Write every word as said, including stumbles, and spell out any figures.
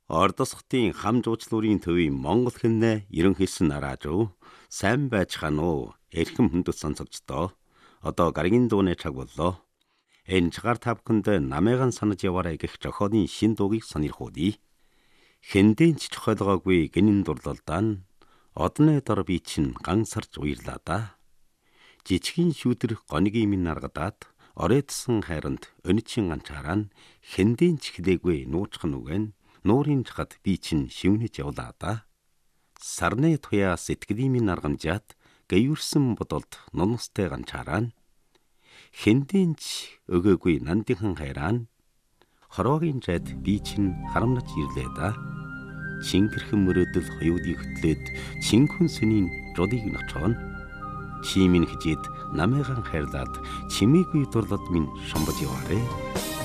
Ордосхтын хам жуучлуурын төвийн Монгол хэмнээ ерөнхийсэн нараажуу сайн байцгаана уу эрхэм хүндэт сонсогчдоо одоо гарагийн дууны цаг боллоо. Энэ цагаар та бүхэнд намайган санаж яваарай гэх зохиолын шин дуугийг сонирхуулъя. Хэндийн ч чухалгаагүй гинэн дурлалдаа нь одны дор би чинь гансарч уйрлаа да. Жичгийн шүүдэр гонигийн минь наргадаад оройтсон хайранд өнөчийн ганчаараа хэндийн ч хэлээгүй нуучхан үгэн нуурын чахад би чинь шивнэж явлаа да. Сарны туяа сэтгэлийн минь аргамжаад гэвэрсэн бодолд нунустай ганчаараа хэндийн ч өгөөгүй нандинхан хайраа хороогийн жад би чинь харамнаж ирлээ да. Чингэрхэн мөрөөдөл хоёудыг хөтлөөд чинхэн сүнийн жодыг ночоон чи минь хижээд намайгаан хайрлаад чимээгүй дурлал минь шомбож яваарэ.